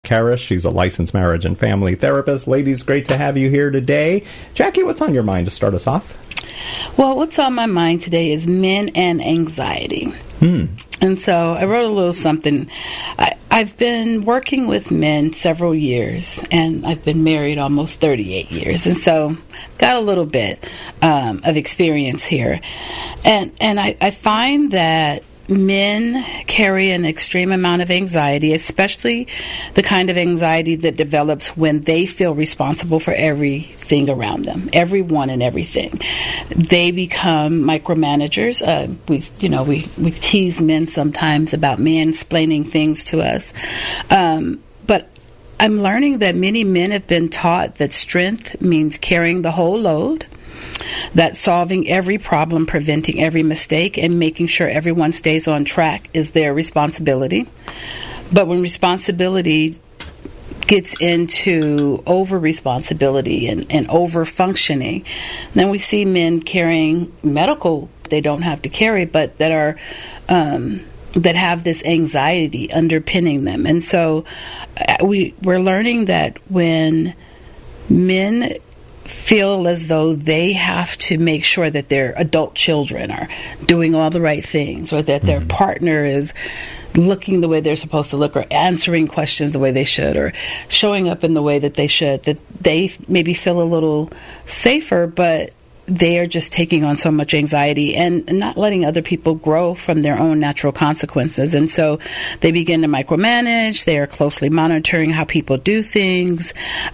Karras. She's a licensed marriage and family therapist. Ladies, great to have you here today. Jackie, what's on your mind to start us off? Well, what's on my mind today is men and anxiety. And so I wrote a little something. I've been working with men several years, and I've been married almost 38 years. And so got a little bit of experience here. And I find that men carry an extreme amount of anxiety, especially the kind of anxiety that develops when they feel responsible for everything around them, everyone and everything. They become micromanagers. We tease men sometimes about mansplaining things to us. But I'm learning that many men have been taught that strength means carrying the whole load, that solving every problem, preventing every mistake, and making sure everyone stays on track is their responsibility. But when responsibility gets into over-responsibility and over-functioning, then we see men carrying medical they don't have to carry, but that are that have this anxiety underpinning them. And so we're learning that when men feel as though they have to make sure that their adult children are doing all the right things, or that their partner is looking the way they're supposed to look, or answering questions the way they should, or showing up in the way that they should, that they maybe feel a little safer, but they are just taking on so much anxiety and not letting other people grow from their own natural consequences. And so they begin to micromanage. They are closely monitoring how people do things.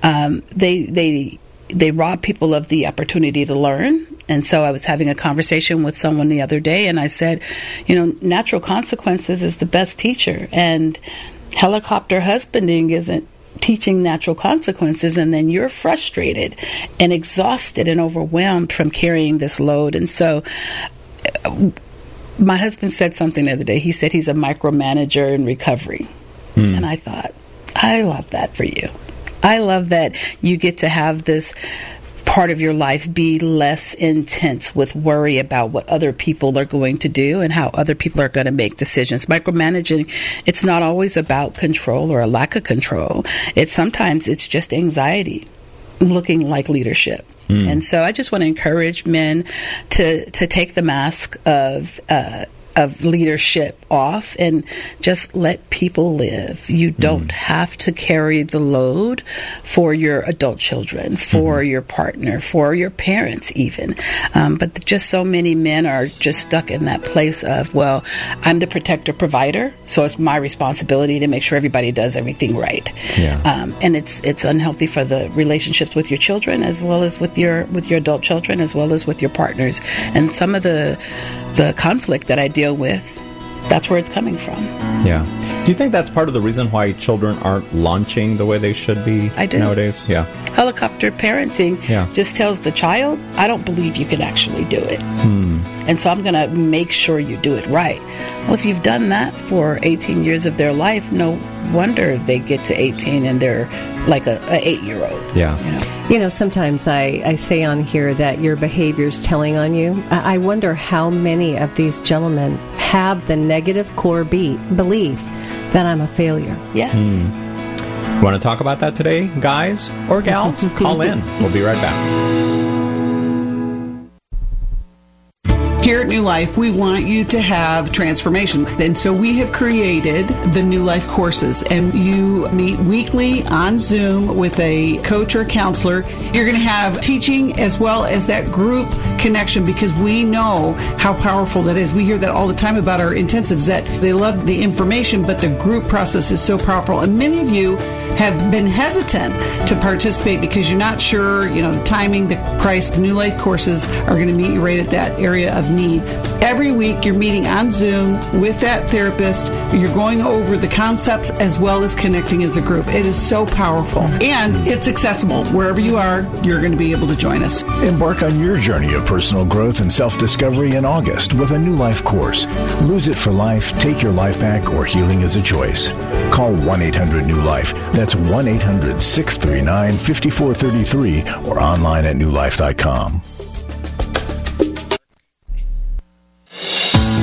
They rob people of the opportunity to learn. And so I was having a conversation with someone the other day, and I said, natural consequences is the best teacher. And helicopter husbanding isn't teaching natural consequences, and then you're frustrated and exhausted and overwhelmed from carrying this load. And so my husband said something the other day. He said he's a micromanager in recovery. And I thought, I love that for you. I love that you get to have this part of your life be less intense with worry about what other people are going to do and how other people are going to make decisions. Micromanaging, it's not always about control or a lack of control. Sometimes it's just anxiety looking like leadership. And so I just want to encourage men to take the mask of leadership off and just let people live. You don't have to carry the load for your adult children, for your partner, for your parents even. But just so many men are just stuck in that place of, well, I'm the protector provider, so it's my responsibility to make sure everybody does everything right. Yeah. And it's unhealthy for the relationships with your children, as well as with your adult children, as well as with your partners. And some of the conflict that I deal with, that's where it's coming from. Yeah. Do you think that's part of the reason why children aren't launching the way they should be nowadays? Yeah. Helicopter parenting just tells the child, I don't believe you can actually do it. And so I'm going to make sure you do it right. Well, if you've done that for 18 years of their life, no wonder they get to 18 and they're like a 8-year-old. Yeah. Sometimes I say on here that your behavior's telling on you. I wonder how many of these gentlemen have the negative core belief that I'm a failure. Yes. Want to talk about that today, guys or gals? Call in. We'll be right back. Here at New Life, we want you to have transformation. And so we have created the New Life courses. And you meet weekly on Zoom with a coach or counselor. You're going to have teaching as well as that group connection, because we know how powerful that is. We hear that all the time about our intensives, that they love the information, but the group process is so powerful. And many of you have been hesitant to participate because you're not sure, the timing, the price. The New Life courses are going to meet you right at that area of need. Every week you're meeting on Zoom with that therapist. You're going over the concepts as well as connecting as a group. It is so powerful. And it's accessible. Wherever you are, you're going to be able to join us. Embark on your journey of personal growth and self-discovery in August with a New Life course. Lose it for life, take your life back, or healing is a choice. Call 1-800-NEW-LIFE. That's 1-800-639-5433 or online at newlife.com.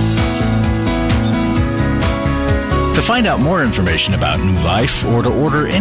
To find out more information about New Life or to order any